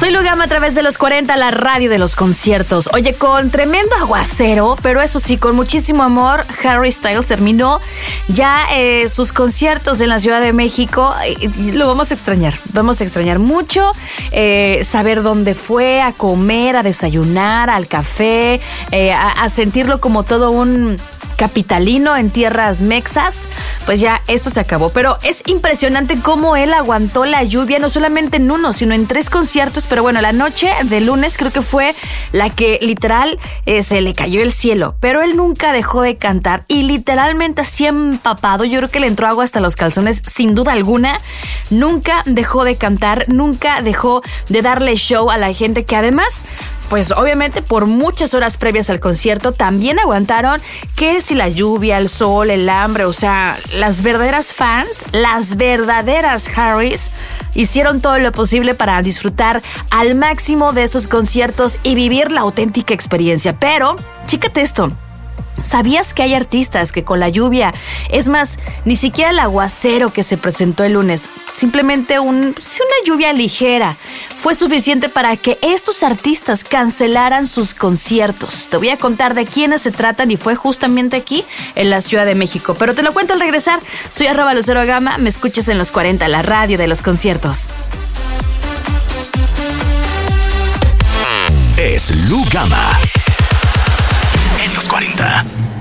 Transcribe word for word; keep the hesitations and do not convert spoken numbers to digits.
Soy Lu Gama a través de los cuarenta, la radio de los conciertos. Oye, con tremendo aguacero, pero eso sí, con muchísimo amor, Harry Styles terminó ya eh, sus conciertos en la Ciudad de México. Y lo vamos a extrañar, vamos a extrañar mucho. Eh, saber dónde fue, a comer, a desayunar, al café, eh, a, a sentirlo como todo un capitalino en tierras mexas. Pues ya esto se acabó, pero es impresionante cómo él aguantó la lluvia, no solamente en uno, sino en tres conciertos. Pero bueno, la noche de lunes creo que fue la que literal eh, se le cayó el cielo, pero él nunca dejó de cantar y literalmente así empapado, yo creo que le entró agua hasta los calzones sin duda alguna. Nunca dejó de cantar, nunca dejó de darle show a la gente, que además, pues obviamente por muchas horas previas al concierto también aguantaron que si la lluvia, el sol, el hambre, o sea, las verdaderas fans, las verdaderas Harrys, hicieron todo lo posible para disfrutar al máximo de esos conciertos y vivir la auténtica experiencia. Pero, chécate esto. ¿Sabías que hay artistas que con la lluvia, es más, ni siquiera el aguacero que se presentó el lunes, simplemente un, una lluvia ligera, fue suficiente para que estos artistas cancelaran sus conciertos? Te voy a contar de quiénes se tratan y fue justamente aquí en la Ciudad de México. Pero te lo cuento al regresar. Soy arroba Lucero Gama, me escuchas en los cuarenta, la radio de los conciertos. Es Lu Gama en los cuarenta.